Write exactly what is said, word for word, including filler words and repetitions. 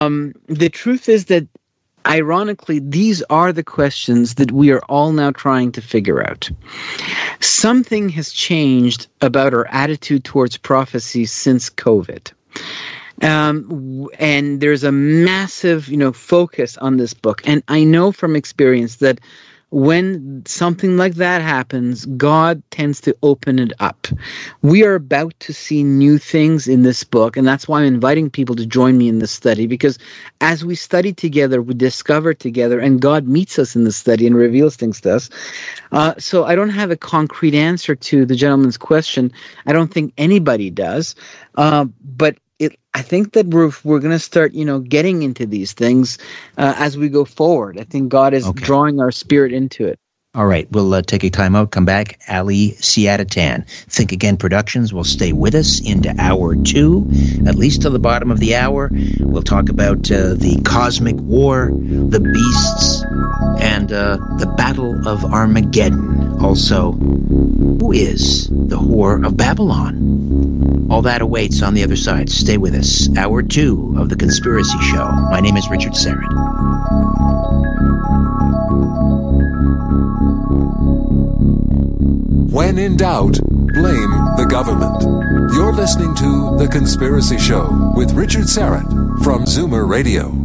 Um, the truth is that, ironically, these are the questions that we are all now trying to figure out. Something has changed about our attitude towards prophecy since COVID. Um, and there's a massive, you know, focus on this book. And I know from experience that when something like that happens, God tends to open it up. We are about to see new things in this book, and that's why I'm inviting people to join me in this study, because as we study together, we discover together, and God meets us in the study and reveals things to us. Uh, so I don't have a concrete answer to the gentleman's question. I don't think anybody does, uh, but It, I think that we're we're going to start, you know, getting into these things uh, as we go forward. I think God is okay. drawing our spirit into it. All right, we'll uh, take a time out, come back. Ali Siadatan, Think Again Productions will stay with us into hour two, at least till the bottom of the hour. We'll talk about uh, the cosmic war, the beasts, and uh, the Battle of Armageddon. Also, who is the Whore of Babylon? All that awaits on the other side. Stay with us. Hour two of The Conspiracy Show. My name is Richard Syrett. When in doubt, blame the government. You're listening to The Conspiracy Show with Richard Syrett from Zoomer Radio.